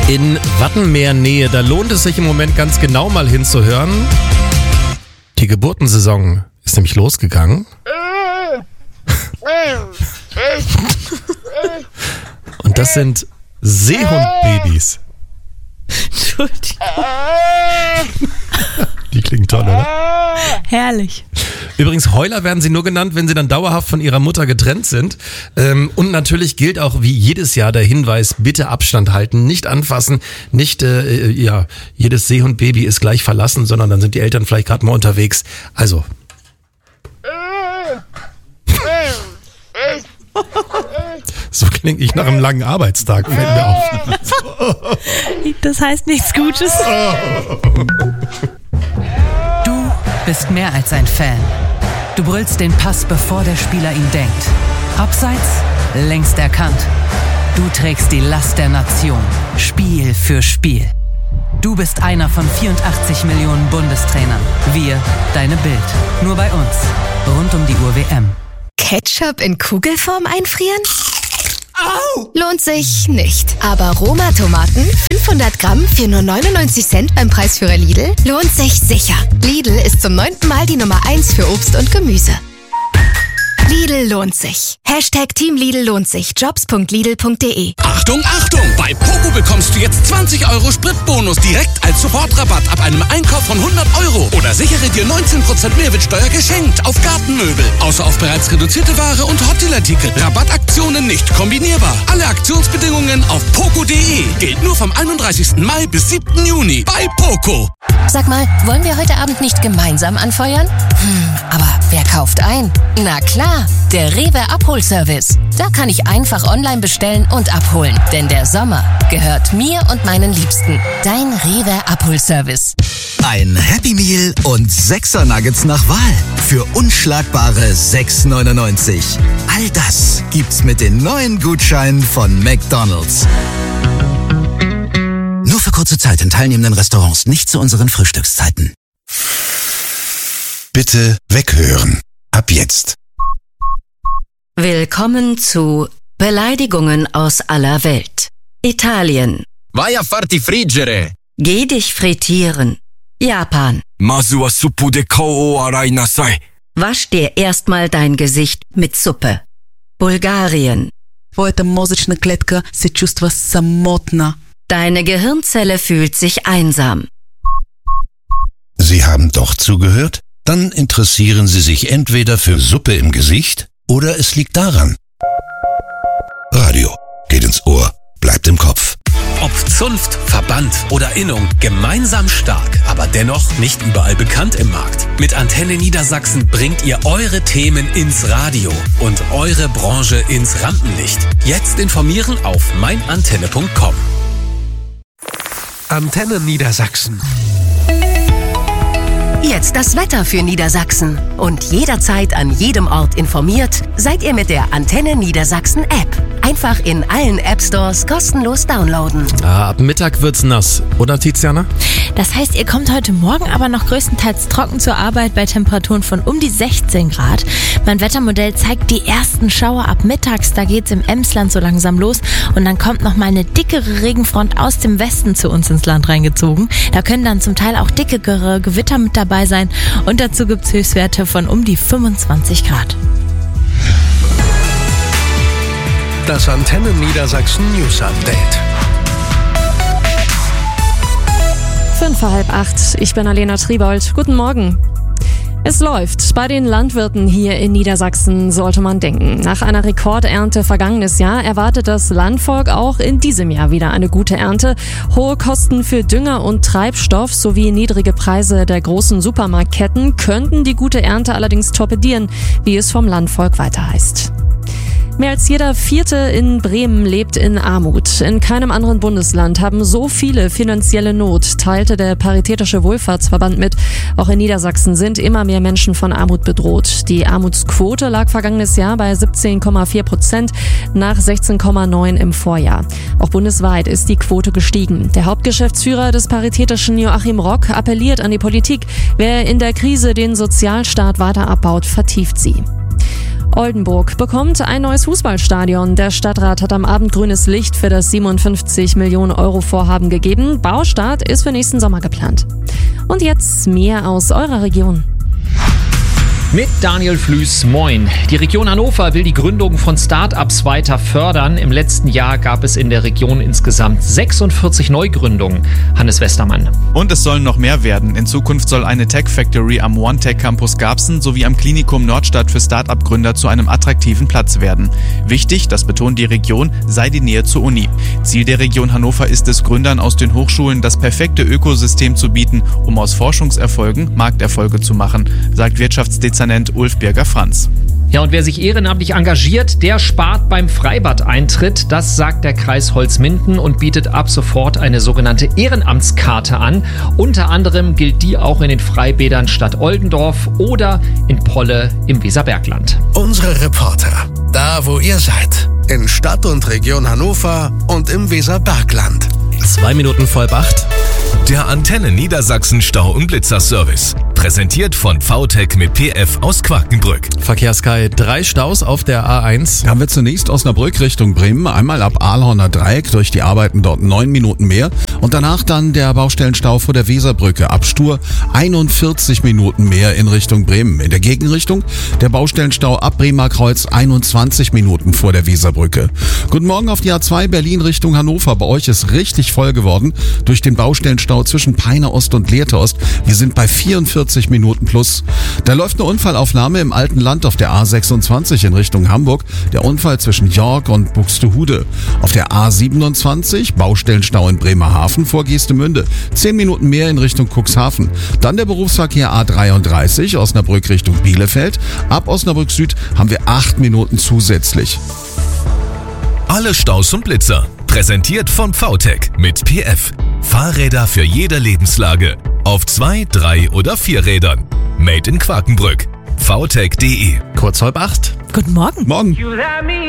In Wattenmeernähe, da lohnt es sich im Moment ganz genau mal hinzuhören. Die Geburtensaison ist nämlich losgegangen. Und das sind Seehundbabys. Entschuldigung. Die klingen toll, oder? Herrlich. Übrigens, Heuler werden sie nur genannt, wenn sie dann dauerhaft von ihrer Mutter getrennt sind. Und natürlich gilt auch wie jedes Jahr der Hinweis, bitte Abstand halten, nicht anfassen, nicht jedes Seehundbaby ist gleich verlassen, sondern dann sind die Eltern vielleicht gerade mal unterwegs. Also. So klinge ich nach einem langen Arbeitstag, fällt mir auf. Das heißt nichts Gutes. Du bist mehr als ein Fan. Du brüllst den Pass, bevor der Spieler ihn denkt. Abseits, längst erkannt. Du trägst die Last der Nation, Spiel für Spiel. Du bist einer von 84 Millionen Bundestrainern. Wir, deine Bild. Nur bei uns. Rund um die Uhr WM. Ketchup in Kugelform einfrieren? Au! Lohnt sich nicht. Aber Roma-Tomaten, 500 Gramm für nur 99 Cent beim Preisführer Lidl, lohnt sich sicher. Lidl ist zum 9. Mal die Nummer 1 für Obst und Gemüse. Lidl lohnt sich. Hashtag Team Lidl lohnt sich. Jobs.lidl.de. Achtung, Achtung! Bei Poco bekommst du jetzt 20 € Spritbonus direkt als Sofortrabatt ab einem Einkauf von 100 €. Oder sichere dir 19% Mehrwertsteuer geschenkt auf Gartenmöbel. Außer auf bereits reduzierte Ware und Hotelartikel. Rabattaktionen nicht kombinierbar. Alle Aktionsbedingungen auf poco.de. Gilt nur vom 31. Mai bis 7. Juni bei Poco. Sag mal, wollen wir heute Abend nicht gemeinsam anfeuern? Aber wer kauft ein? Na klar, der Rewe Abholservice. Da kann ich einfach online bestellen und abholen. Denn der Sommer gehört mir und meinen Liebsten. Dein Rewe Abholservice. Ein Happy Meal und 6er Nuggets nach Wahl. Für unschlagbare 6,99. All das gibt's mit den neuen Gutscheinen von McDonald's. Nur für kurze Zeit in teilnehmenden Restaurants, nicht zu unseren Frühstückszeiten. Bitte weghören. Ab jetzt. Willkommen zu Beleidigungen aus aller Welt. Italien. Vai a farti friggere. Geh dich frittieren. Japan. Masu wa suppu de kao o arai nasai. Wasch dir erstmal dein Gesicht mit Suppe. Bulgarien. Твоята мозъчна клетка се чувства самотна. Deine Gehirnzelle fühlt sich einsam. Sie haben doch zugehört? Dann interessieren Sie sich entweder für Suppe im Gesicht oder es liegt daran. Radio geht ins Ohr, bleibt im Kopf. Ob Zunft, Verband oder Innung, gemeinsam stark, aber dennoch nicht überall bekannt im Markt. Mit Antenne Niedersachsen bringt ihr eure Themen ins Radio und eure Branche ins Rampenlicht. Jetzt informieren auf meinantenne.com. Antenne Niedersachsen. Jetzt das Wetter für Niedersachsen. Und jederzeit an jedem Ort informiert, seid ihr mit der Antenne Niedersachsen App. Einfach in allen App-Stores kostenlos downloaden. Ab Mittag wird's nass, oder Tiziana? Das heißt, ihr kommt heute Morgen aber noch größtenteils trocken zur Arbeit bei Temperaturen von um die 16 Grad. Mein Wettermodell zeigt die ersten Schauer ab mittags. Da geht's im Emsland so langsam los. Und dann kommt noch mal eine dickere Regenfront aus dem Westen zu uns ins Land reingezogen. Da können dann zum Teil auch dickere Gewitter mit dabei sein. Und dazu gibt's Höchstwerte von um die 25 Grad. Das Antenne Niedersachsen News Update. 7:55. Ich bin Alena Triebold. Guten Morgen. Es läuft. Bei den Landwirten hier in Niedersachsen, sollte man denken. Nach einer Rekordernte vergangenes Jahr erwartet das Landvolk auch in diesem Jahr wieder eine gute Ernte. Hohe Kosten für Dünger und Treibstoff sowie niedrige Preise der großen Supermarktketten könnten die gute Ernte allerdings torpedieren, wie es vom Landvolk weiter heißt. Mehr als jeder Vierte in Bremen lebt in Armut. In keinem anderen Bundesland haben so viele finanzielle Not, teilte der Paritätische Wohlfahrtsverband mit. Auch in Niedersachsen sind immer mehr Menschen von Armut bedroht. Die Armutsquote lag vergangenes Jahr bei 17,4%, nach 16,9% im Vorjahr. Auch bundesweit ist die Quote gestiegen. Der Hauptgeschäftsführer des Paritätischen, Joachim Rock, appelliert an die Politik. Wer in der Krise den Sozialstaat weiter abbaut, vertieft sie. Oldenburg bekommt ein neues Fußballstadion. Der Stadtrat hat am Abend grünes Licht für das 57 Millionen Euro Vorhaben gegeben. Baustart ist für nächsten Sommer geplant. Und jetzt mehr aus eurer Region. Mit Daniel Flüß, moin. Die Region Hannover will die Gründung von Start-ups weiter fördern. Im letzten Jahr gab es in der Region insgesamt 46 Neugründungen. Hannes Westermann. Und es sollen noch mehr werden. In Zukunft soll eine Tech Factory am OneTech Campus Garbsen sowie am Klinikum Nordstadt für Start-up-Gründer zu einem attraktiven Platz werden. Wichtig, das betont die Region, sei die Nähe zur Uni. Ziel der Region Hannover ist es, Gründern aus den Hochschulen das perfekte Ökosystem zu bieten, um aus Forschungserfolgen Markterfolge zu machen, sagt Wirtschaftsdezernent Ulf Birger-Franz. Ja, und wer sich ehrenamtlich engagiert, der spart beim Freibad-Eintritt. Das sagt der Kreis Holzminden und bietet ab sofort eine sogenannte Ehrenamtskarte an. Unter anderem gilt die auch in den Freibädern Stadt Oldendorf oder in Polle im Weserbergland. Unsere Reporter, da wo ihr seid, in Stadt und Region Hannover und im Weserbergland. 2 Minuten vor 8. Der Antenne Niedersachsen Stau- und Blitzerservice. Präsentiert von VTech mit PF aus Quakenbrück. Verkehrssky, 3 Staus auf der A1. Haben wir zunächst Osnabrück Richtung Bremen, einmal ab Ahlhorner Dreieck, durch die Arbeiten dort 9 Minuten mehr. Und danach dann der Baustellenstau vor der Weserbrücke, ab Stur 41 Minuten mehr in Richtung Bremen. In der Gegenrichtung der Baustellenstau ab Bremer Kreuz 21 Minuten vor der Weserbrücke. Guten Morgen auf die A2 Berlin Richtung Hannover. Bei euch ist richtig voll geworden durch den Baustellenstau zwischen Peine Ost und Lehrte Ost. Wir sind bei 44 Minuten plus. Da läuft eine Unfallaufnahme im alten Land auf der A26 in Richtung Hamburg. Der Unfall zwischen York und Buxtehude. Auf der A27 Baustellenstau in Bremerhaven vor Geestemünde. 10 Minuten mehr in Richtung Cuxhaven. Dann der Berufsverkehr A33 Osnabrück Richtung Bielefeld. Ab Osnabrück Süd haben wir 8 Minuten zusätzlich. Alle Staus und Blitzer. Präsentiert von VTech mit PF. Fahrräder für jede Lebenslage. Auf 2, 3 oder 4 Rädern. Made in Quakenbrück. VTech.de. Kurz 7:30. Guten Morgen. Morgen.